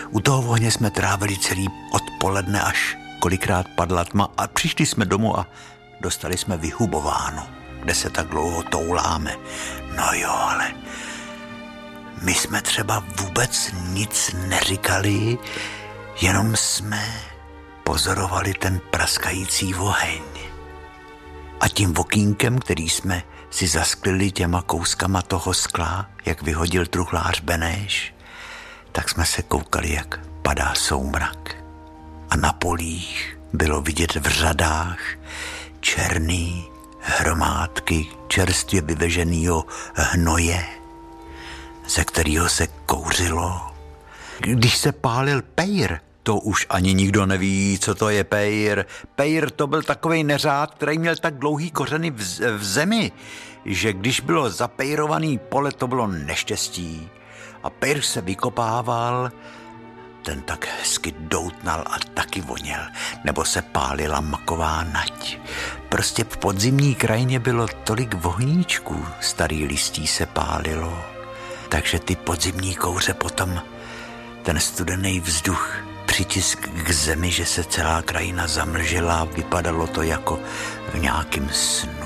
U toho ohně jsme trávili celý odpoledne, až kolikrát padla tma a přišli jsme domů a dostali jsme vyhubováno, kde se tak dlouho touláme. No jo, ale my jsme třeba vůbec nic neříkali, jenom jsme pozorovali ten praskající oheň. A tím okýnkem, který jsme si zasklili těma kouskama toho skla, jak vyhodil truhlář Beneš, tak jsme se koukali, jak padá soumrak. A na polích bylo vidět v řadách černý hromádky čerstvě vyveženýho hnoje, ze kterého se kouřilo. Když se pálil pejr, to už ani nikdo neví, co to je pejr. Pejr to byl takovej neřád, který měl tak dlouhý kořeny v zemi, že když bylo zapejrovaný pole, to bylo neštěstí. A pejr se vykopával, ten tak hezky doutnal a taky voněl, nebo se pálila maková nať. Prostě v podzimní krajině bylo tolik vohníčků, starý listí se pálilo. Takže ty podzimní kouře potom ten studený vzduch přitisk k zemi, že se celá krajina zamlžila a vypadalo to jako v nějakém snu.